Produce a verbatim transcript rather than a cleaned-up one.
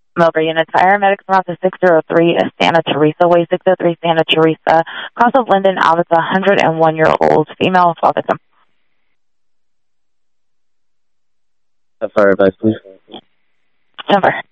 Mobile units, paramedics from Office six oh three, Santa Teresa, Way six oh three, Santa Teresa, cross of Linden Ave, one hundred one year old female assault victim. Fire advice, please. Number.